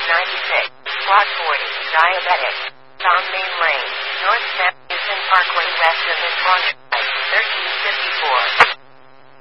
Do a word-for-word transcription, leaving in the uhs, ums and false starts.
ninety-six, Plot forty, Diabetic. Tom Main Lane, North San Houston Parkway west of Mid Pond, thirteen fifty-four.